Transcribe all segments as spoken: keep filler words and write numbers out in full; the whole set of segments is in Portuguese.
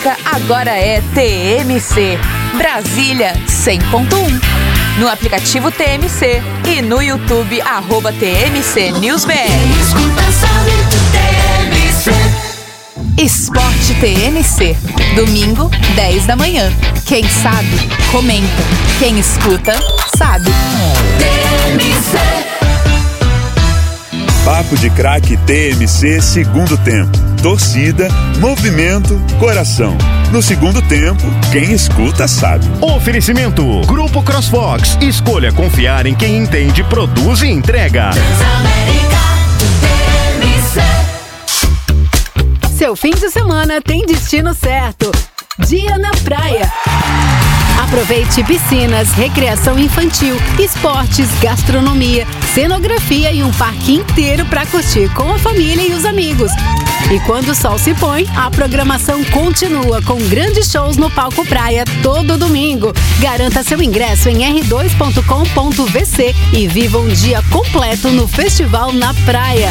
Agora é T M C, Brasília cem ponto um. No aplicativo T M C e no YouTube, arroba T M C News B R. Esporte T M C, domingo, dez da manhã. Quem sabe, comenta. Quem escuta, sabe. T M C. Papo de Craque T M C, segundo tempo. Torcida, movimento, coração. No segundo tempo, quem escuta sabe. Oferecimento: Grupo CrossFox. Escolha confiar em quem entende, produz e entrega. Seu fim de semana tem destino certo. Dia na praia. Aproveite piscinas, recreação infantil, esportes, gastronomia, cenografia e um parque inteiro para curtir com a família e os amigos. E quando o sol se põe, a programação continua com grandes shows no Palco Praia todo domingo. Garanta seu ingresso em r dois ponto com ponto v c e viva um dia completo no Festival na Praia.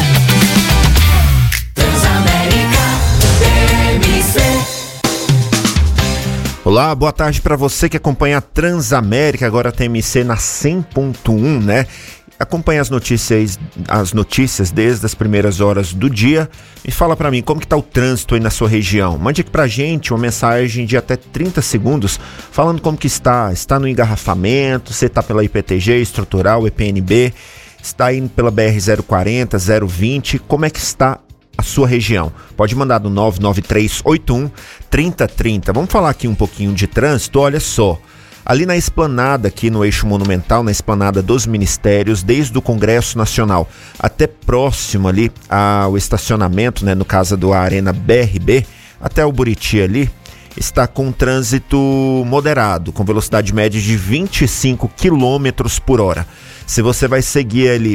Olá, boa tarde para você que acompanha a Transamérica, agora T M C na cem ponto um, né? Acompanha as notícias, as notícias desde as primeiras horas do dia e fala para mim como que tá o trânsito aí na sua região. Mande aqui pra gente uma mensagem de até trinta segundos falando como que está, está no engarrafamento, você tá pela I P T G, estrutural, E P N B, está indo pela B R zero quarenta, zero vinte, como é que está a sua região? Pode mandar no nove nove três oito um, três zero três zero. Vamos falar aqui um pouquinho de trânsito. Olha só, ali na esplanada, aqui no eixo monumental, na esplanada dos ministérios, desde o Congresso Nacional até próximo ali ao estacionamento, né, no caso do Arena B R B, até o Buriti ali, está com trânsito moderado, com velocidade média de vinte e cinco quilômetros por hora. Se você vai seguir ali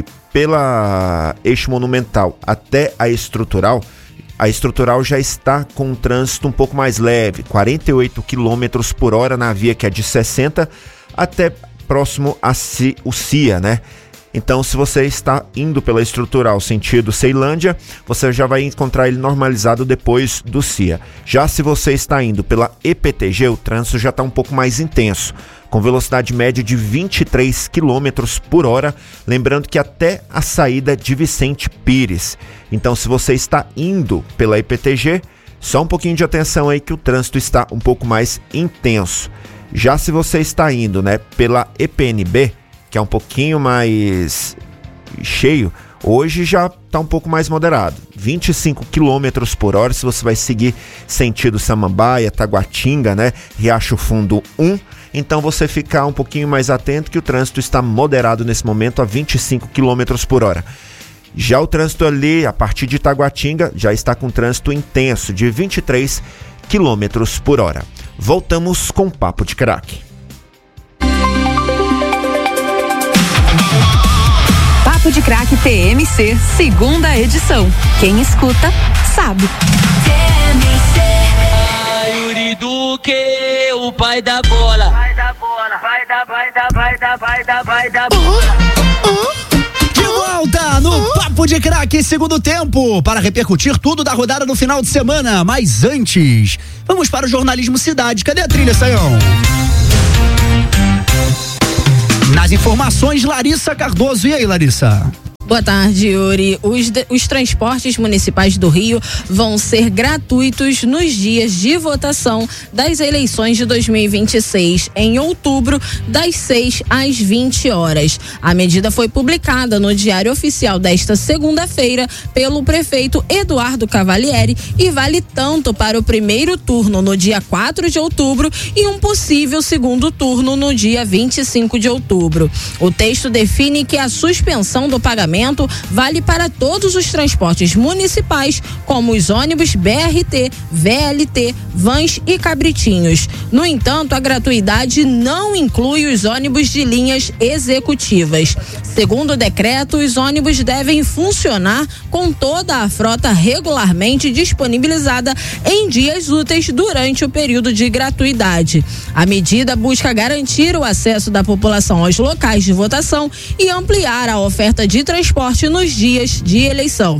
pela eixo monumental até a estrutural, a estrutural já está com um trânsito um pouco mais leve, quarenta e oito quilômetros por hora na via que é de sessenta até próximo a C, o C I A, né? Então, se você está indo pela estrutural sentido Ceilândia, você já vai encontrar ele normalizado depois do C I A. Já se você está indo pela E P T G, o trânsito já está um pouco mais intenso, com velocidade média de vinte e três quilômetros por hora, lembrando que até a saída de Vicente Pires. Então, se você está indo pela E P T G, só um pouquinho de atenção aí que o trânsito está um pouco mais intenso. Já se você está indo, né, pela E P N B, que é um pouquinho mais cheio, hoje já está um pouco mais moderado, vinte e cinco quilômetros por hora, se você vai seguir sentido Samambaia, Taguatinga, né, Riacho Fundo um, então você ficar um pouquinho mais atento que o trânsito está moderado nesse momento a vinte e cinco quilômetros por hora. Já o trânsito ali, a partir de Taguatinga, já está com trânsito intenso de vinte e três quilômetros por hora. Voltamos com o Papo de Craque. Papo de Craque T M C, segunda edição. Quem escuta, sabe. T M C. Ah, Yuri Duque, o pai da bola. Vai da bola, vai da, vai da, vai da, vai da, vai da bola. Uh, uh. De volta no uh. Papo de Craque, segundo tempo, para repercutir tudo da rodada no final de semana. Mas antes, vamos para o jornalismo Cidade. Cadê a trilha, Sayão? Nas informações, Larissa Cardoso. E aí, Larissa? Boa tarde, Yuri. Os, de, os transportes municipais do Rio vão ser gratuitos nos dias de votação das eleições de dois mil e vinte e seis, em outubro, das seis às vinte horas. A medida foi publicada no Diário Oficial desta segunda-feira pelo prefeito Eduardo Cavalieri e vale tanto para o primeiro turno no dia quatro de outubro e um possível segundo turno no dia vinte e cinco de outubro. O texto define que a suspensão do pagamento vale para todos os transportes municipais, como os ônibus B R T, V L T, vans e cabritinhos. No entanto, a gratuidade não inclui os ônibus de linhas executivas. Segundo o decreto, os ônibus devem funcionar com toda a frota regularmente disponibilizada em dias úteis durante o período de gratuidade. A medida busca garantir o acesso da população aos locais de votação e ampliar a oferta de transporte nos dias de eleição.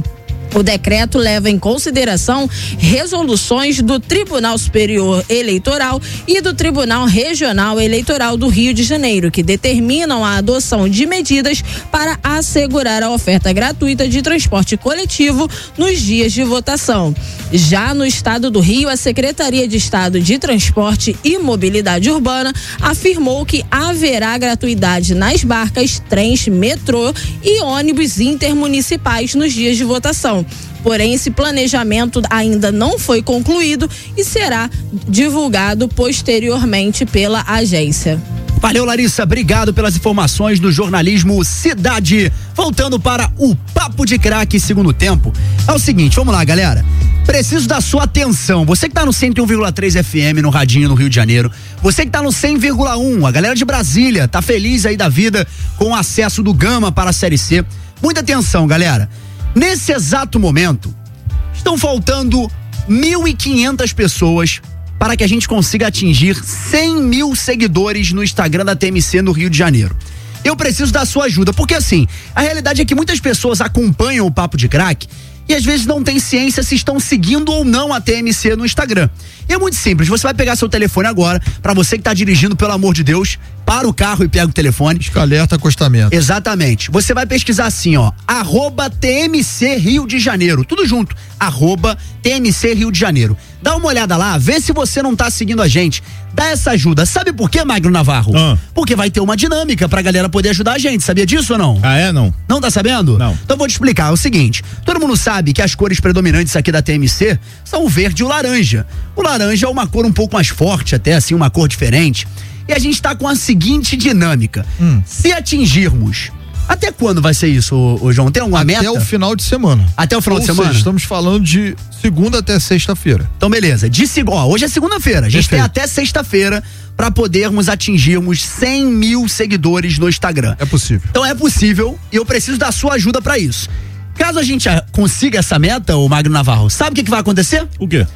O decreto leva em consideração resoluções do Tribunal Superior Eleitoral e do Tribunal Regional Eleitoral do Rio de Janeiro, que determinam a adoção de medidas para assegurar a oferta gratuita de transporte coletivo nos dias de votação. Já no estado do Rio, a Secretaria de Estado de Transporte e Mobilidade Urbana afirmou que haverá gratuidade nas barcas, trens, metrô e ônibus intermunicipais nos dias de votação. Porém, esse planejamento ainda não foi concluído e será divulgado posteriormente pela agência. Valeu, Larissa, obrigado pelas informações do jornalismo Cidade. Voltando para o Papo de Craque segundo tempo, é o seguinte, vamos lá, galera. Preciso da sua atenção. Você que tá no cento e um vírgula três F M no radinho no Rio de Janeiro, você que tá no cem vírgula um, a galera de Brasília tá feliz aí da vida com o acesso do Gama para a Série C. Muita atenção, galera. Nesse exato momento, estão faltando mil e quinhentas pessoas para que a gente consiga atingir cem mil seguidores no Instagram da T M C no Rio de Janeiro. Eu preciso da sua ajuda, porque assim, a realidade é que muitas pessoas acompanham o Papo de Craque e às vezes não tem ciência se estão seguindo ou não a T M C no Instagram. E é muito simples, você vai pegar seu telefone agora, pra você que tá dirigindo, pelo amor de Deus, para o carro e pega o telefone. Alerta acostamento. Exatamente. Você vai pesquisar assim, ó, arroba T M C Rio de Janeiro, tudo junto, arroba T M C Rio de Janeiro. Dá uma olhada lá, vê se você não tá seguindo a gente. Dá essa ajuda. Sabe por quê, Magno Navarro? Ah. Porque vai ter uma dinâmica pra galera poder ajudar a gente. Sabia disso ou não? Ah, é? Não. Não tá sabendo? Não. Então vou te explicar. É o seguinte, todo mundo sabe que as cores predominantes aqui da T M C são o verde e o laranja. O laranja é uma cor um pouco mais forte até, assim, uma cor diferente. E a gente tá com a seguinte dinâmica. Hum. Se atingirmos... Até quando vai ser isso, ô, ô João? Tem alguma meta? Até o final de semana. Até o final Ou de semana? Seja, estamos falando de segunda até sexta-feira. Então, beleza. De segunda, hoje é segunda-feira. A gente Perfeito. tem até sexta-feira para podermos atingirmos cem mil seguidores no Instagram. É possível. Então é possível e eu preciso da sua ajuda para isso. Caso a gente consiga essa meta, o Magno Navarro, sabe o que, que vai acontecer? O quê?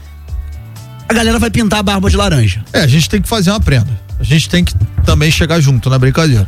A galera vai pintar a barba de laranja. É, a gente tem que fazer uma prenda. A gente tem que também chegar junto na brincadeira.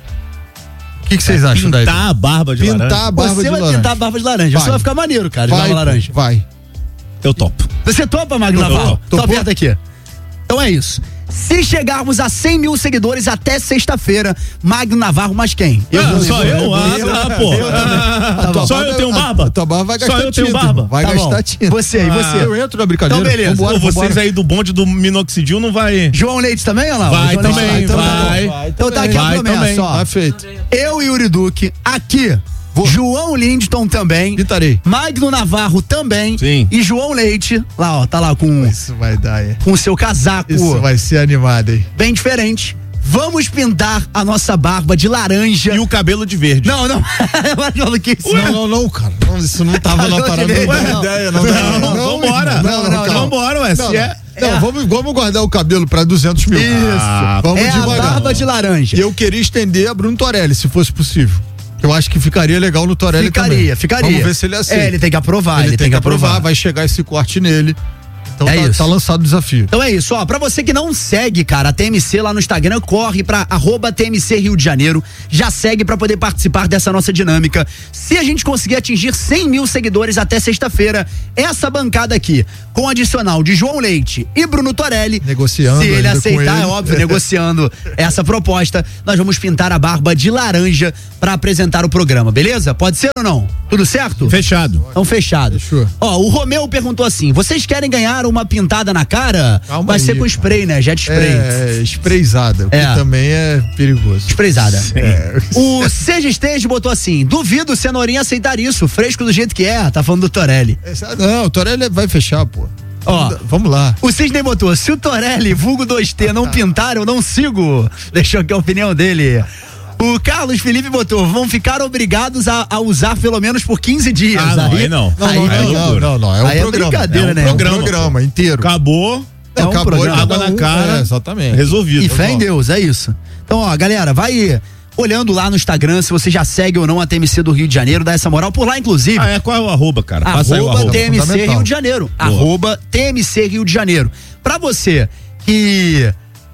O que, que vocês é, acham daí? Pintar a barba de Pintar laranja. a barba Você de vai laranja. pintar a barba de laranja. Vai. Você vai ficar maneiro, cara, de Vai, barba laranja. vai. Eu topo. Você topa, Magno Eu Navarro? topo. Só aperta aqui. Então é isso. Se chegarmos a cem mil seguidores até sexta-feira, Magno Navarro, mas quem? Eu, vou- só eu? vou- Ah, eu- tá, pô. eu também. Ah, Tá bom. Só eu tenho barba? A tua barba vai gastar Só eu tenho tinta, barba? irmão. Vai Tá gastar bom. tinta. Você aí, você. Ah, eu entro na brincadeira. Então, beleza. Vambora, Pô, vocês vambora. aí do bonde do minoxidil não vai... João Leite também, olha lá? Vai João Leite também, então tá bom. vai. Então tá aqui a Vai promessa, também. ó. Tá feito. Eu e Yuri Duque, aqui. Vou. João Lindton também. Pintarei. Magno Navarro também. Sim. E João Leite, lá ó, tá lá com Isso vai dar, é. com o seu casaco Isso vai ser animado, hein? bem diferente. Vamos pintar a nossa barba de laranja. E o cabelo de verde. Não, não. Não, que isso? Não, não, não, cara. Não, isso não tava na Não, parada. não, Não, não. ideia, não, Não, não, não, vambora. Não, não, calma. Vambora, ué. Não, Se não. é... Não, É. vamos, vamos guardar o cabelo pra duzentos mil. Isso. Ah, vamos é devagar. a barba de laranja. E eu queria estender a Bruno Torelli, se fosse possível. Eu acho que ficaria legal no Torelli Ficaria, também. ficaria. Vamos ver se ele aceita. É, ele tem que aprovar, Ele, ele, tem que aprovar, vai chegar esse corte nele. Então É tá, isso. tá lançado o desafio. Então é isso, ó, pra você que não segue, cara, a T M C lá no Instagram, corre pra arroba T M C Rio de Janeiro, já segue pra poder participar dessa nossa dinâmica. Se a gente conseguir atingir cem mil seguidores até sexta-feira, essa bancada aqui, com adicional de João Leite e Bruno Torelli, Negociando se ele ainda com aceitar, ele. é óbvio, negociando essa proposta, nós vamos pintar a barba de laranja pra apresentar o programa, beleza? Pode ser ou não? Tudo certo? Fechado. Então fechado. Fechou. Ó, o Romeu perguntou assim: vocês querem ganhar uma pintada na cara? Calma Vai aí, ser com cara. spray, né? Jet spray. É, sprayzada, o que É. também é perigoso. Sprayzada. É. O Seja Stage botou assim: duvido o Cenourinha aceitar isso, fresco do jeito que é. Tá falando do Torelli. Essa- Não, o Torelli vai fechar, pô. Ó. Vamos, vamos lá. O Cisney botou: se o Torelli, vulgo dois T, não pintar, eu não sigo. Deixou aqui a opinião dele. O Carlos Felipe botou: vão ficar obrigados a, a usar pelo menos por quinze dias. Ah, não, aí não. Não, Aí não, é não, não, loucura. não, não, é um Aí é programa. brincadeira, é um né? programa, É um programa inteiro. Acabou. É um Acabou, programa. Água cada na um- cara. é, exatamente. Resolvido. E fé em Deus, é isso. Então, ó, galera, vai olhando lá no Instagram, se você já segue ou não a T M C do Rio de Janeiro, dá essa moral por lá, inclusive. Ah, é, qual é o arroba, cara? Passa aí o Arroba arroba. T M C fundamental. Rio de Janeiro. Boa. Arroba T M C Rio de Janeiro. Pra você que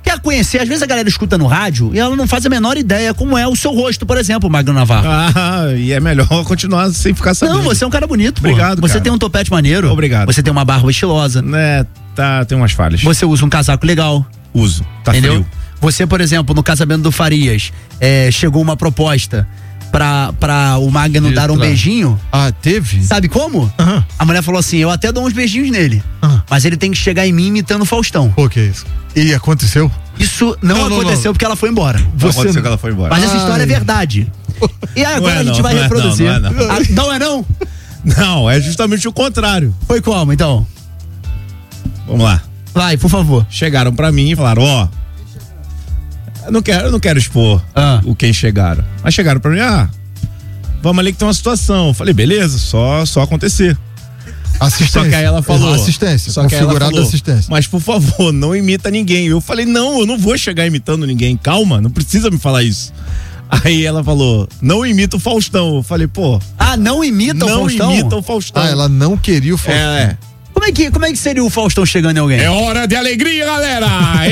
quer conhecer, às vezes a galera escuta no rádio e ela não faz a menor ideia como é o seu rosto, por exemplo, Magno Navarro. Ah, e é melhor continuar sem ficar sabendo. Não, você é um cara bonito, pô. Obrigado, Você cara. tem um topete maneiro. Obrigado. Você tem uma barba estilosa. É, tá, tem umas falhas. Você usa um casaco legal. Uso, tá entendeu? frio. Você, por exemplo, no casamento do Farias, é, chegou uma proposta pra, pra o Magno De dar um tra- beijinho. Ah, teve? Sabe como? Aham. A mulher falou assim, eu até dou uns beijinhos nele, Aham. mas ele tem que chegar em mim imitando o Faustão. Pô, que é isso? E aconteceu? Isso não, Não, não, aconteceu não. porque ela foi embora. Não Você aconteceu que ela foi embora. Mas essa Ai. história é verdade. E aí agora Não é a gente não, vai não é reproduzir. não, não é não. Ah, não é não? Não, é justamente o contrário. Foi como, então? Vamos lá. Vai, por favor. Chegaram pra mim e falaram, ó, eu não quero, eu não quero expor Ah. o quem chegaram. Mas chegaram pra mim, ah, vamos ali que tem uma situação. Eu falei, beleza, só, só acontecer. Assistência. Só que aí ela falou. Assistência. Só que aí ela Configurado falou, assistência. mas por favor, não imita ninguém. Eu falei, não, eu não vou chegar imitando ninguém. Calma, não precisa me falar isso. Aí ela falou, não imita o Faustão. Eu falei, pô. Ah, não imita não o Faustão? imita o Faustão. Ah, ela não queria o Faustão. É, é. Como é, que, como é que seria o Faustão chegando em alguém? É hora de alegria, galera!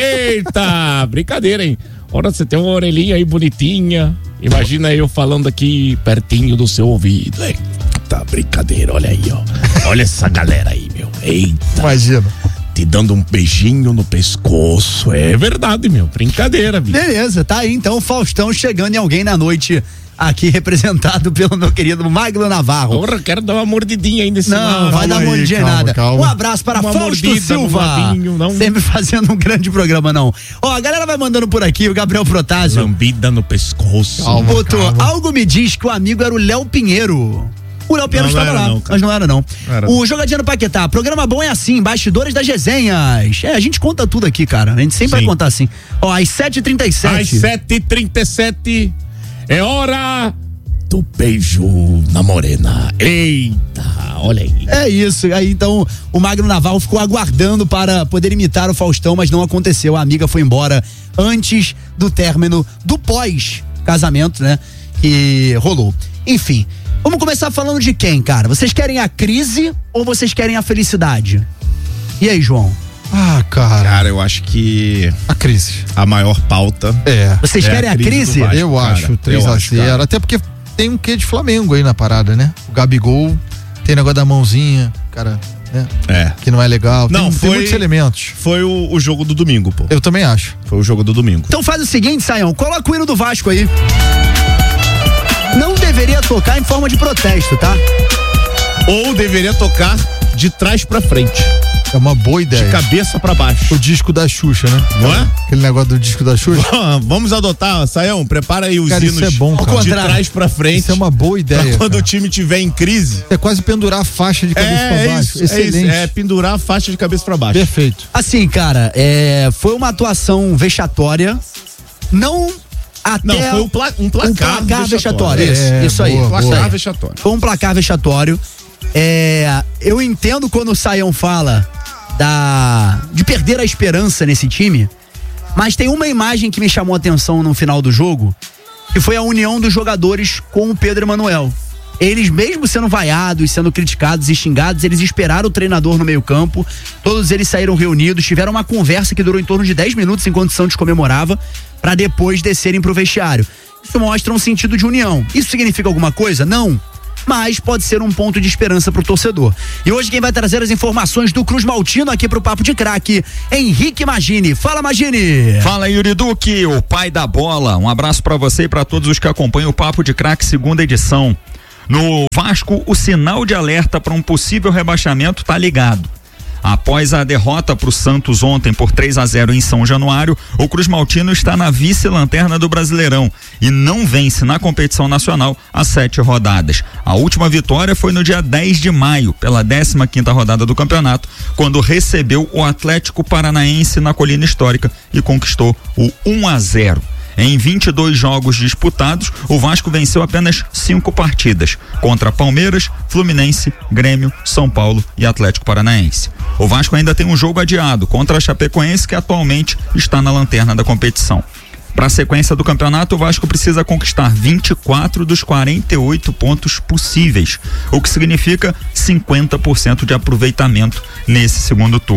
Eita! Brincadeira, hein? Ora, você tem uma orelhinha aí bonitinha. Imagina eu falando aqui pertinho do seu ouvido. Eita, brincadeira, olha aí, ó. Olha essa galera aí, meu. Eita. Imagina. Te dando um beijinho no pescoço. É verdade, meu. Brincadeira, bicho. Beleza, tá aí então o Faustão chegando em alguém na noite, aqui representado pelo meu querido Magno Navarro. Porra, quero dar uma mordidinha aí nesse Não, lado. vai dar aí, mordidinha em calma, nada. calma. Um abraço para Uma Fausto mordida no Silva. labinho, não. Sempre fazendo um grande programa, não. Ó, a galera vai mandando por aqui, o Gabriel Protásio. Lambida no pescoço. Calma. Botou, algo me diz que o amigo era o Léo Pinheiro. O Léo Pinheiro Não, não estava era lá, não, cara. mas não era não. Não era o não. Jogadinha no Paquetá, programa bom é assim, bastidores das resenhas. É, a gente conta tudo aqui, cara. A gente sempre vai Sim. contar assim. Ó, às sete e trinta e sete. Às sete e trinta e sete é hora do beijo na morena. Eita, olha aí. É isso, aí então o Magno Navarro ficou aguardando para poder imitar o Faustão, mas não aconteceu, a amiga foi embora antes do término do pós-casamento, né, que rolou. Enfim, vamos começar falando de quem, cara? Vocês querem a crise ou vocês querem a felicidade? E aí, João? Ah, cara. Cara, eu acho que A crise. a maior pauta É. Vocês É a querem a crise crise? do Vasco. Eu cara, acho, três eu a acho, zero. cara. Até porque tem um quê de Flamengo aí na parada, né? O Gabigol tem negócio da mãozinha, cara, né? É. Que não é legal. Não, tem, foi- tem muitos elementos. Foi o, o jogo do domingo, pô. Eu também acho. Foi o jogo do domingo. Então faz o seguinte, Saião, coloca o hino do Vasco aí. Não deveria tocar em forma de protesto, tá? Ou deveria tocar de trás pra frente, É uma boa de ideia. cabeça pra baixo. O disco da Xuxa, né? Não é? Aquele negócio do disco da Xuxa. Vamos adotar, Saião, prepara aí os Cara, hinos isso é bom, de cara. trás pra frente. Isso é uma boa Pra ideia. quando cara. o time tiver em crise. É quase pendurar a faixa de cabeça É, pra é baixo. isso, é Excelente. isso, é pendurar a faixa de cabeça pra baixo. Perfeito. Assim, cara, é, foi uma atuação vexatória. Não até Não, foi um, pla um placar, um placar vexatório. vexatório. Isso, É, isso aí. boa, Placar Isso aí. vexatório. Foi um placar vexatório. É, eu entendo quando o Saião fala da de perder a esperança nesse time, mas tem uma imagem que me chamou a atenção no final do jogo, que foi a união dos jogadores com o Pedro Emanuel. Eles, mesmo sendo vaiados, sendo criticados e xingados, eles esperaram o treinador no meio-campo. Todos eles saíram reunidos, tiveram uma conversa que durou em torno de dez minutos enquanto o Santos comemorava, para depois descerem pro vestiário. Isso mostra um sentido de união. Isso significa alguma coisa? Não. Mas pode ser um ponto de esperança pro torcedor. E hoje quem vai trazer as informações do Cruz Maltino aqui pro Papo de Craque, Henrique Magini. Fala, Magini! Fala, Yuri Duque, o pai da bola. Um abraço pra você e pra todos os que acompanham o Papo de Craque, segunda edição. No Vasco, o sinal de alerta para um possível rebaixamento tá ligado. Após a derrota para o Santos ontem por três a zero em São Januário, o Cruz Maltino está na vice-lanterna do Brasileirão e não vence na competição nacional há sete rodadas. A última vitória foi no dia dez de maio, pela décima quinta rodada do campeonato, quando recebeu o Atlético Paranaense na Colina Histórica e conquistou o um a zero. Em vinte e dois jogos disputados, o Vasco venceu apenas cinco partidas, contra Palmeiras, Fluminense, Grêmio, São Paulo e Atlético Paranaense. O Vasco ainda tem um jogo adiado contra a Chapecoense, que atualmente está na lanterna da competição. Para a sequência do campeonato, o Vasco precisa conquistar vinte e quatro dos quarenta e oito pontos possíveis, o que significa cinquenta por cento de aproveitamento nesse segundo turno.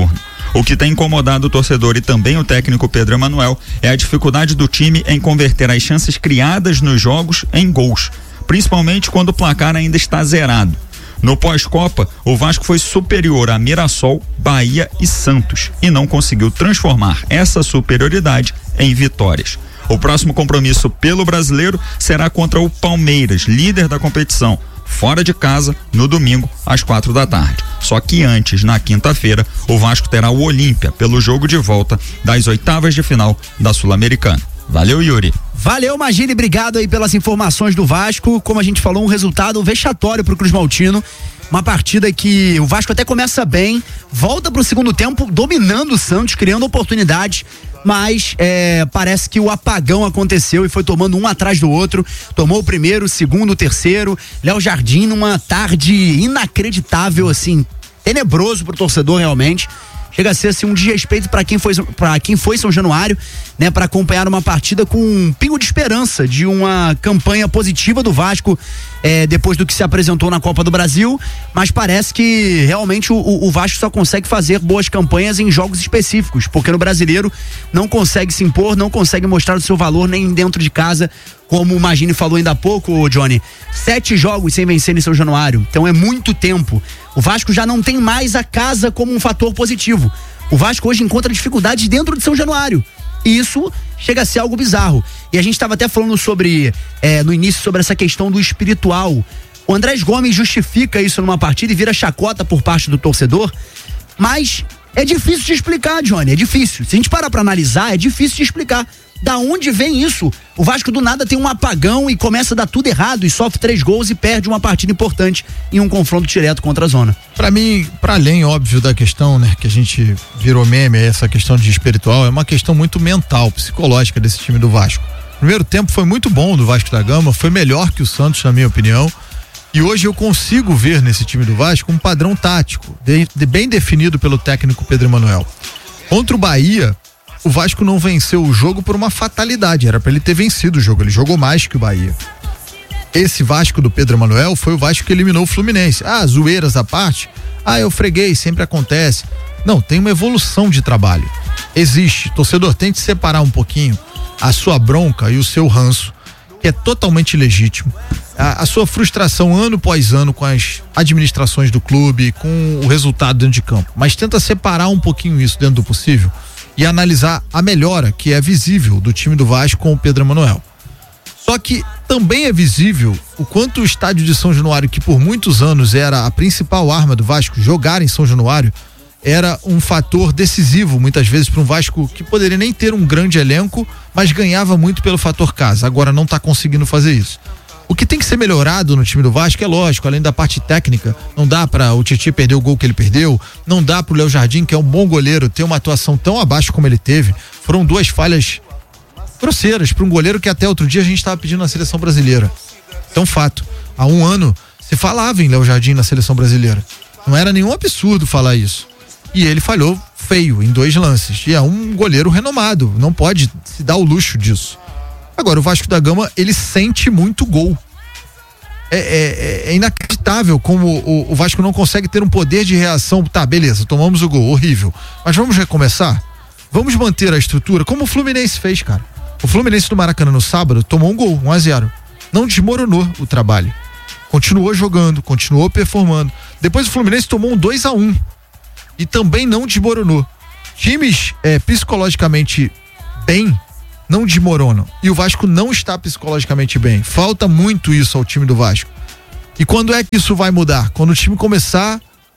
O que tem incomodado o torcedor e também o técnico Pedro Emanuel é a dificuldade do time em converter as chances criadas nos jogos em gols, principalmente quando o placar ainda está zerado. No pós-Copa, o Vasco foi superior a Mirassol, Bahia e Santos e não conseguiu transformar essa superioridade em vitórias. O próximo compromisso pelo Brasileiro será contra o Palmeiras, líder da competição, fora de casa, no domingo, às quatro da tarde. Só que antes, na quinta-feira, o Vasco terá o Olímpia pelo jogo de volta das oitavas de final da Sul-Americana. Valeu, Yuri. Valeu, Magini, obrigado aí pelas informações do Vasco. Como a gente falou, um resultado vexatório pro Cruz Maltino. Uma partida que o Vasco até começa bem, volta pro segundo tempo dominando o Santos, criando oportunidades, mas é, parece que o apagão aconteceu e foi tomando um atrás do outro. Tomou o primeiro, o segundo, o terceiro. Léo Jardim numa tarde inacreditável, assim, tenebroso pro torcedor realmente. Chega a ser assim, um desrespeito para quem foi para quem foi São Januário, né, para acompanhar uma partida com um pingo de esperança de uma campanha positiva do Vasco é, depois do que se apresentou na Copa do Brasil, mas parece que realmente o, o Vasco só consegue fazer boas campanhas em jogos específicos, porque no Brasileiro não consegue se impor, não consegue mostrar o seu valor nem dentro de casa, como o Magini falou ainda há pouco, Johnny. Sete jogos sem vencer em São Januário, então é muito tempo. O Vasco já não tem mais a casa como um fator positivo. O Vasco hoje encontra dificuldades dentro de São Januário. E isso chega a ser algo bizarro. E a gente estava até falando sobre, é, no início, sobre essa questão do espiritual. O Andrés Gomes justifica isso numa partida e vira chacota por parte do torcedor. Mas é difícil de explicar, Johnny, é difícil. Se a gente parar pra analisar, é difícil de explicar. Da onde vem isso? O Vasco do nada tem um apagão e começa a dar tudo errado e sofre três gols e perde uma partida importante em um confronto direto contra a Zona. Pra mim, pra além, óbvio, da questão, né, que a gente virou meme, essa questão de espiritual, é uma questão muito mental, psicológica desse time do Vasco. O primeiro tempo foi muito bom do Vasco da Gama, foi melhor que o Santos, na minha opinião. E hoje eu consigo ver nesse time do Vasco um padrão tático, de, de, bem definido pelo técnico Pedro Emanuel. Contra o Bahia, o Vasco não venceu o jogo por uma fatalidade, era para ele ter vencido o jogo, ele jogou mais que o Bahia. Esse Vasco do Pedro Emanuel foi o Vasco que eliminou o Fluminense. Ah, zoeiras à parte, ah, eu freguei, sempre acontece. Não, tem uma evolução de trabalho. Existe, torcedor, tente separar um pouquinho a sua bronca e o seu ranço, que é totalmente legítimo. A, a sua frustração ano após ano com as administrações do clube, com o resultado dentro de campo. Mas tenta separar um pouquinho isso dentro do possível e analisar a melhora que é visível do time do Vasco com o Pedro Emanuel. Só que também é visível o quanto o estádio de São Januário, que por muitos anos era a principal arma do Vasco, jogar em São Januário, era um fator decisivo muitas vezes para um Vasco que poderia nem ter um grande elenco, mas ganhava muito pelo fator casa. Agora não está conseguindo fazer isso. O que tem que ser melhorado no time do Vasco é lógico, além da parte técnica, não dá para o Tietchan perder o gol que ele perdeu, não dá para o Léo Jardim, que é um bom goleiro, ter uma atuação tão abaixo como ele teve. Foram duas falhas grosseiras para um goleiro que até outro dia a gente estava pedindo na seleção brasileira. Então, fato, há um ano se falava em Léo Jardim na seleção brasileira. Não era nenhum absurdo falar isso. E ele falhou feio em dois lances. E é um goleiro renomado, não pode se dar o luxo disso. Agora, o Vasco da Gama, ele sente muito gol. É, é, é inacreditável como o, o Vasco não consegue ter um poder de reação. Tá, beleza, tomamos o gol, horrível. Mas vamos recomeçar? Vamos manter a estrutura, como o Fluminense fez, cara. O Fluminense do Maracanã no sábado tomou um gol, um a zero. Não desmoronou o trabalho. Continuou jogando, continuou performando. Depois o Fluminense tomou um dois a um. E também não desmoronou. Times é, psicologicamente bem não desmoronam. E o Vasco não está psicologicamente bem. Falta muito isso ao time do Vasco. E quando é que isso vai mudar? Quando o time começar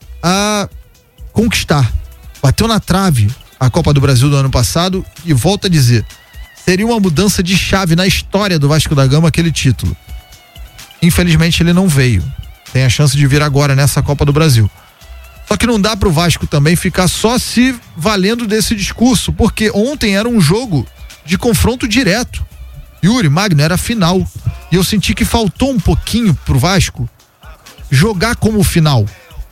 a conquistar. Bateu na trave a Copa do Brasil do ano passado e volta a dizer, seria uma mudança de chave na história do Vasco da Gama aquele título. Infelizmente ele não veio. Tem a chance de vir agora nessa Copa do Brasil. Só que não dá pro Vasco também ficar só se valendo desse discurso, porque ontem era um jogo de confronto direto. Yuri, Magno, era final. E eu senti que faltou um pouquinho pro Vasco jogar como final.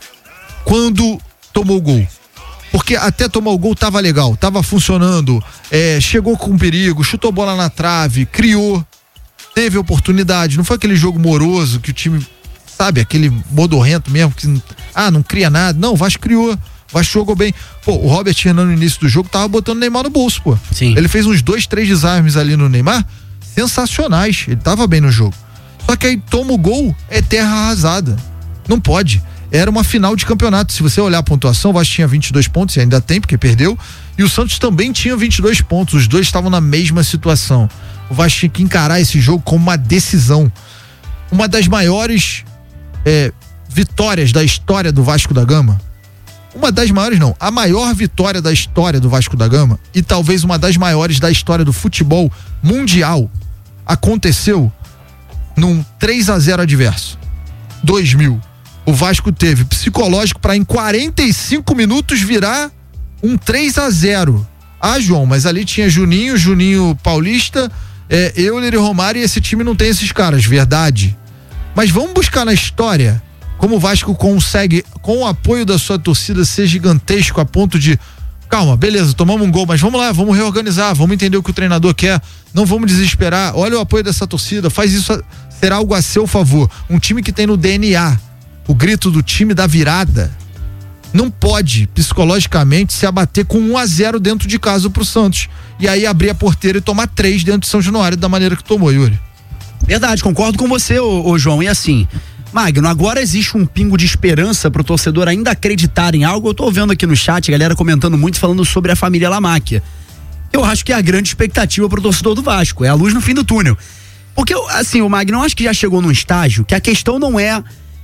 Quando tomou o gol. Porque até tomar o gol tava legal, tava funcionando, é, chegou com perigo, chutou bola na trave, criou, teve oportunidade. Não foi aquele jogo moroso que o time, sabe, aquele modorrento mesmo, que ah, não cria nada. Não, o Vasco criou. O O Vasco jogou bem. Pô, o Robert Renan no início do jogo tava botando o Neymar no bolso, pô. Sim. Ele fez uns dois, três desarmes ali no Neymar, sensacionais. Ele tava bem no jogo. Só que aí toma o gol, é terra arrasada. Não pode. Era uma final de campeonato. Se você olhar a pontuação, o Vasco tinha vinte e dois pontos, e ainda tem, porque perdeu. E o Santos também tinha vinte e dois pontos. Os dois estavam na mesma situação. O Vasco tinha que encarar esse jogo como uma decisão. Uma das maiores é, vitórias da história do Vasco da Gama. Uma das maiores, não. A maior vitória da história do Vasco da Gama, e talvez uma das maiores da história do futebol mundial, aconteceu num três a zero adverso. dois mil. O Vasco teve psicológico para em quarenta e cinco minutos virar um três a zero. Ah, João, mas ali tinha Juninho, Juninho Paulista, é, Euler e Romário, e esse time não tem esses caras, verdade. Mas vamos buscar na história como o Vasco consegue, com o apoio da sua torcida, ser gigantesco a ponto de, calma, beleza, tomamos um gol, mas vamos lá, vamos reorganizar, vamos entender o que o treinador quer, não vamos desesperar, olha o apoio dessa torcida, faz isso ser algo a seu favor. Um time que tem no D N A o grito do time da virada, não pode psicologicamente se abater com um a zero dentro de casa pro Santos, e aí abrir a porteira e tomar três dentro de São Januário da maneira que tomou, Yuri. Verdade, concordo com você, ô, ô João, e assim, Magno, agora existe um pingo de esperança pro torcedor ainda acreditar em algo. Eu tô vendo aqui no chat a galera comentando muito, falando sobre a família Lamáquia. Eu acho que é a grande expectativa pro torcedor do Vasco, é a luz no fim do túnel. Porque, assim, o Magno, eu acho que já chegou num estágio que a questão não é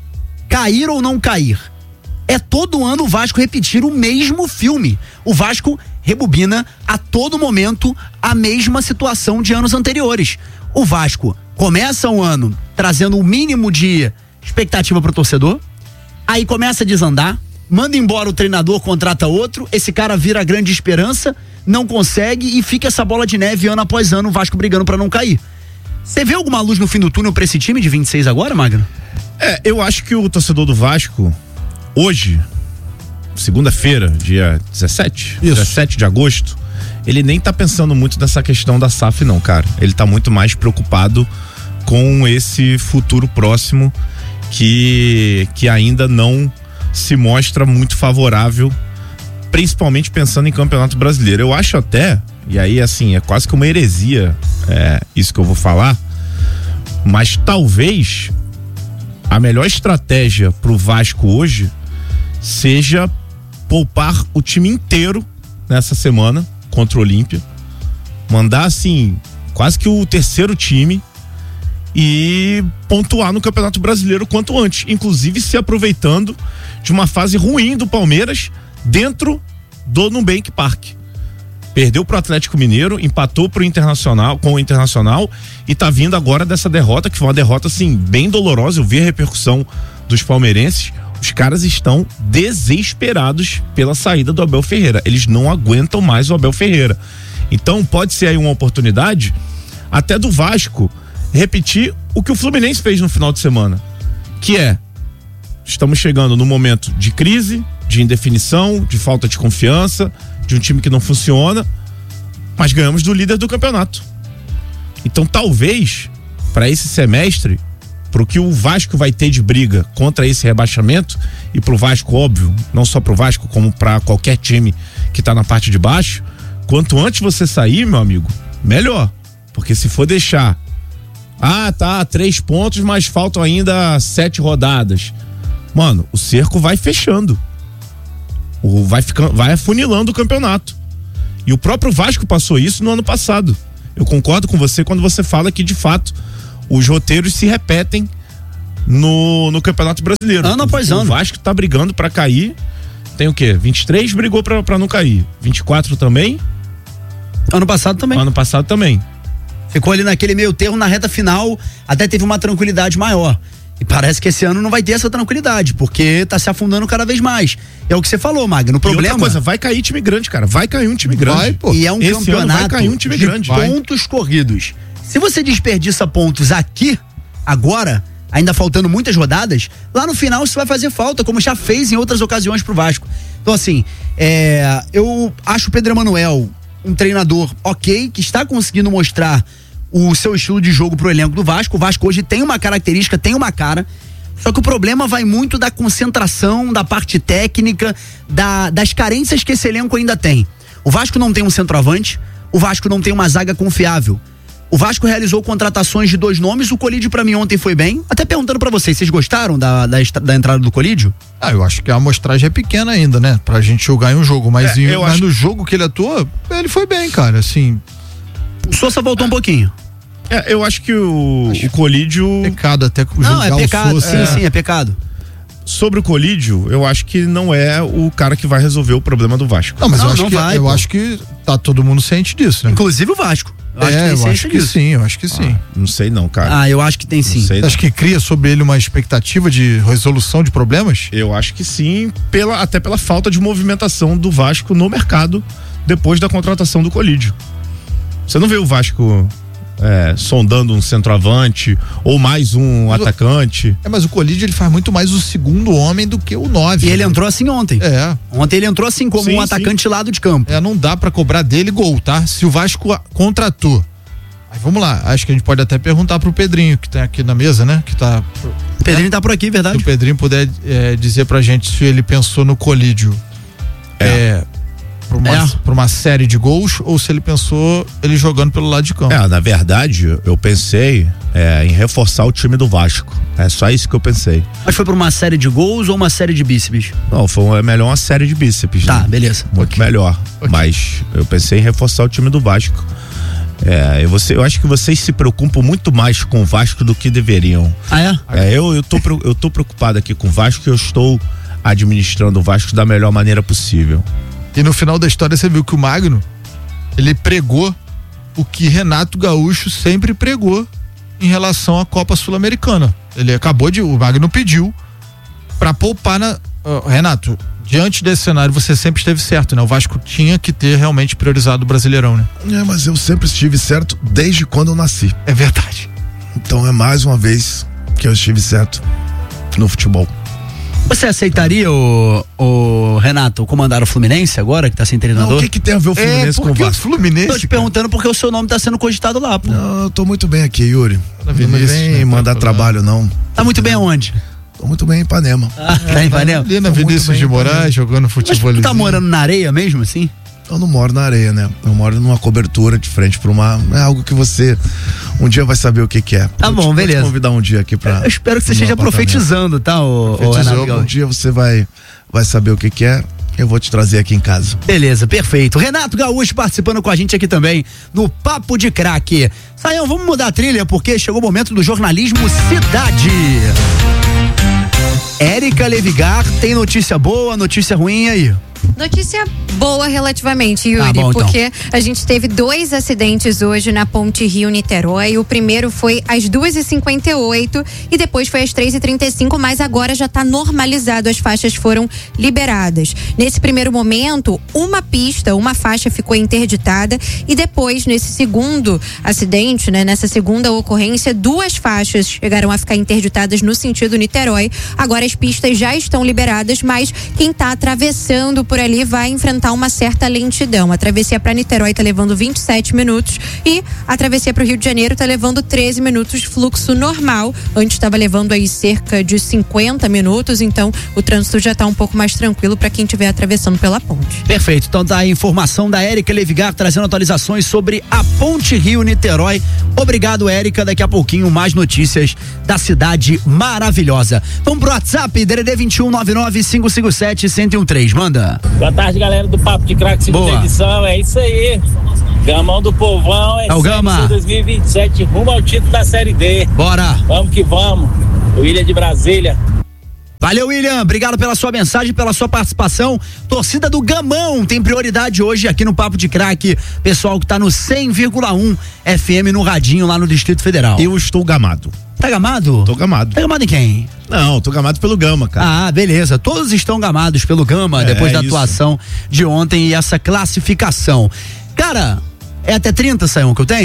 cair ou não cair. É todo ano o Vasco repetir o mesmo filme. O Vasco rebobina a todo momento a mesma situação de anos anteriores. O Vasco começa o ano trazendo o mínimo de expectativa pro torcedor, aí começa a desandar, manda embora o treinador, contrata outro, esse cara vira a grande esperança, não consegue e fica essa bola de neve ano após ano, o Vasco brigando pra não cair. Você vê alguma luz no fim do túnel pra esse time de vinte e seis agora, Magno? É, eu acho que o torcedor do Vasco, hoje, segunda-feira, dia dezessete, Isso. dezessete de agosto, ele nem tá pensando muito nessa questão da S A F não, cara. Ele tá muito mais preocupado com esse futuro próximo que, que ainda não se mostra muito favorável, principalmente pensando em Campeonato Brasileiro. Eu acho até, e aí assim, é quase que uma heresia é, isso que eu vou falar, mas talvez a melhor estratégia pro Vasco hoje seja poupar o time inteiro nessa semana contra o Olímpia, mandar assim quase que o terceiro time e pontuar no Campeonato Brasileiro quanto antes, inclusive se aproveitando de uma fase ruim do Palmeiras dentro do Nubank Park. Perdeu pro Atlético Mineiro, empatou pro Internacional, com o Internacional, e tá vindo agora dessa derrota, que foi uma derrota assim bem dolorosa. Eu vi a repercussão dos palmeirenses. Os caras estão desesperados pela saída do Abel Ferreira. Eles não aguentam mais o Abel Ferreira. Então pode ser aí uma oportunidade até do Vasco repetir o que o Fluminense fez no final de semana, que é, estamos chegando num momento de crise, de indefinição, de falta de confiança, de um time que não funciona, mas ganhamos do líder do campeonato. Então talvez para esse semestre, pro que o Vasco vai ter de briga contra esse rebaixamento, e pro Vasco, óbvio, não só pro Vasco, como para qualquer time que tá na parte de baixo, quanto antes você sair, meu amigo, melhor. Porque se for deixar, ah, tá, três pontos, mas faltam ainda sete rodadas. Mano, o cerco vai fechando. O, vai, ficando, vai afunilando o campeonato. E o próprio Vasco passou isso no ano passado. Eu concordo com você quando você fala que, de fato, os roteiros se repetem no, no Campeonato Brasileiro. Ano após ano. O Vasco tá brigando pra cair. Tem o quê? vinte e três brigou pra, pra não cair. vinte e quatro também? Ano passado também. Ano passado também. Ficou ali naquele meio termo, na reta final, até teve uma tranquilidade maior. E parece que esse ano não vai ter essa tranquilidade, porque tá se afundando cada vez mais. É o que você falou, Magno. O problema. E outra coisa, vai cair time grande, cara. Vai cair um time grande. Vai, pô. E é um esse campeonato ano vai cair um time de grande. pontos vai. corridos. Se você desperdiça pontos aqui, agora, ainda faltando muitas rodadas, lá no final isso vai fazer falta, como já fez em outras ocasiões pro Vasco. Então, assim, é, eu acho o Pedro Emanuel um treinador ok, que está conseguindo mostrar o seu estilo de jogo pro elenco do Vasco. O Vasco hoje tem uma característica, tem uma cara. Só que o problema vai muito da concentração, da parte técnica, da, das carências que esse elenco ainda tem. O Vasco não tem um centroavante, o Vasco não tem uma zaga confiável. O Vasco realizou contratações de dois nomes, o Colídio pra mim ontem foi bem. Até perguntando pra vocês, vocês gostaram da, da, da entrada do Colídio? Ah, eu acho que a amostragem é pequena ainda, né? Pra gente jogar em um jogo, mas, É, em, eu mas acho- no jogo que ele atua, ele foi bem, cara, assim. O Sousa voltou um pouquinho. É, eu acho que o, o Colídio. Pecado até com Não, é pecado, o Sousa. sim, sim, é pecado. Sobre o Colídio, eu acho que não é o cara que vai resolver o problema do Vasco. Não, mas Não, eu, acho, não que, vai, eu pô. acho que tá todo mundo ciente disso, né? Inclusive o Vasco. Eu acho é, que tem eu ciência acho que disso. sim, eu acho que sim. Não sei não, cara. Ah, eu acho que tem sim. Não sei não. Acho que cria sobre ele uma expectativa de resolução de problemas? Eu acho que sim, pela, até pela falta de movimentação do Vasco no mercado depois da contratação do Colídio. Você não vê o Vasco é, sondando um centroavante ou mais um Mas o- atacante? É, mas o Colídio ele faz muito mais o segundo homem do que o nove. E ele entrou assim ontem. É. Ontem ele entrou assim como Sim, um sim. atacante lado de campo. É, não dá pra cobrar dele gol, tá? Se o Vasco a- contratou. Aí vamos lá, acho que a gente pode até perguntar pro Pedrinho, que tá aqui na mesa, né? Que tá. O Pedrinho tá por aqui, Se verdade? o Pedrinho puder é, dizer pra gente se ele pensou no Colídio é. É, pra, uma, É. pra uma série de gols ou se ele pensou ele jogando pelo lado de campo. É, na verdade, eu pensei é, em reforçar o time do Vasco. É só isso que eu pensei. Mas foi por uma série de gols ou uma série de bíceps? Não, foi é melhor uma série de bíceps. Tá, né? beleza. Muito melhor. Mas eu pensei em reforçar o time do Vasco. É, eu, você, eu acho que vocês se preocupam muito mais com o Vasco do que deveriam. Ah, é? É, eu, eu, tô, pre- eu tô preocupado aqui com o Vasco e eu estou administrando o Vasco da melhor maneira possível. E no final da história você viu que o Magno, ele pregou o que Renato Gaúcho sempre pregou em relação à Copa Sul-Americana. Ele acabou de, o Magno pediu pra poupar na, uh, Renato, diante desse cenário você sempre esteve certo, né? O Vasco tinha que ter realmente priorizado o Brasileirão, né? É, mas eu sempre estive certo desde quando eu nasci. É verdade. Então é mais uma vez que eu estive certo no futebol. Você aceitaria o, o Renato comandar o Fluminense agora, que tá sem treinador? Não, o que, que tem a ver o Fluminense é, com o porque Vasco? o Fluminense. Tô te perguntando porque o seu nome tá sendo cogitado lá, pô. Não, eu tô muito bem aqui, Yuri. Não me Vinícius, vem né, mandar tá trabalho, não. Tá muito bem aonde? Tô muito bem em Ipanema. Ah, tá em Ipanema? Ali na Tô muito Vinícius bem, de tá Moraes, bem. jogando Mas futebol. tu tá morando na areia mesmo, assim? Eu não moro na areia, né? Eu moro numa cobertura de frente pra uma. É algo que você um dia vai saber o que, que é. Tá Eu bom, te- vou te beleza. convidar um dia aqui pra. Eu espero que você no meu esteja apartamento. profetizando, tá, o, o Profetizou, Renato um Gaúcho? dia você vai, vai saber o que, que é. Eu vou te trazer aqui em casa. Beleza, perfeito. Renato Gaúcho participando com a gente aqui também no Papo de Craque. Saião, vamos mudar a trilha porque chegou o momento do jornalismo Cidade. Érica Levigar tem notícia boa, notícia ruim aí. Notícia boa relativamente, Yuri, Tá bom, então. porque a gente teve dois acidentes hoje na Ponte Rio-Niterói. O primeiro foi às duas e cinquenta e oito e depois foi às três e trinta e cinco, mas agora já está normalizado, as faixas foram liberadas. Nesse primeiro momento, uma pista, uma faixa ficou interditada e depois, nesse segundo acidente, né, nessa segunda ocorrência, duas faixas chegaram a ficar interditadas no sentido Niterói. Agora as pistas já estão liberadas, mas quem está atravessando por ali vai enfrentar uma certa lentidão. A travessia para Niterói está levando vinte e sete minutos e a travessia para o Rio de Janeiro está levando treze minutos, fluxo normal. Antes estava levando aí cerca de cinquenta minutos, então o trânsito já está um pouco mais tranquilo para quem estiver atravessando pela ponte. Perfeito, então tá a informação da Érica Levigar trazendo atualizações sobre a Ponte Rio-Niterói. Obrigado, Érica, daqui a pouquinho mais notícias da cidade maravilhosa. Vamos pro WhatsApp, D D D vinte e um, nove nove cinco cinco sete, um zero um três, manda. Boa tarde, galera do Papo de Craque, segunda Boa. edição. É isso aí. Gamão do Povão. É, É o Gama. dois mil e vinte e sete, rumo ao título da Série D. Bora. Vamos que vamos. William de Brasília. Valeu, William. Obrigado pela sua mensagem, pela sua participação. Torcida do Gamão tem prioridade hoje aqui no Papo de Craque. Pessoal que tá no cem vírgula um F M no radinho lá no Distrito Federal. Eu estou gamado. Tá gamado? Tô gamado. Tá gamado em quem? Não, tô gamado pelo Gama, cara. Ah, beleza. Todos estão gamados pelo Gama É, depois da isso. atuação de ontem e essa classificação. Cara, é até trinta, Saião, que eu tenho?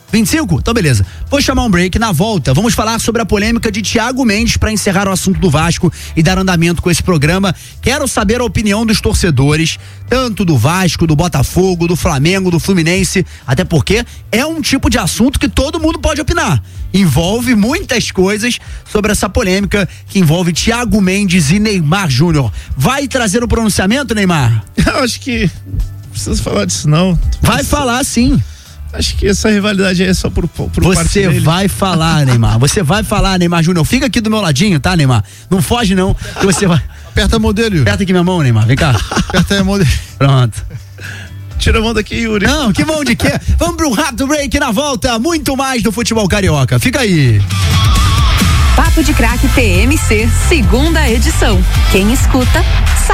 vinte e cinco? Então beleza. Vou chamar um break. Na volta, vamos falar sobre a polêmica de Thiago Mendes para encerrar o assunto do Vasco e dar andamento com esse programa. Quero saber a opinião dos torcedores, tanto do Vasco, do Botafogo, do Flamengo, do Fluminense, até porque é um tipo de assunto que todo mundo pode opinar. Envolve muitas coisas sobre essa polêmica que envolve Thiago Mendes e Neymar Júnior. Vai trazer o pronunciamento, Neymar? Eu acho que não precisa falar disso não. Vai falar sim. Acho que essa rivalidade aí é só por, por parte Você dele. vai falar, Neymar. Você vai falar, Neymar Júnior. Fica aqui do meu ladinho, tá, Neymar? Não foge, não. Que você vai. Aperta a mão dele. Aperta aqui minha mão, Neymar. Vem cá. Aperta a mão dele. Pronto. Tira a mão daqui, Yuri. Não, que mão de quê? Vamos pro rápido break. Na volta, muito mais do futebol carioca. Fica aí. Papo de Craque T M C, segunda edição. Quem escuta, sabe.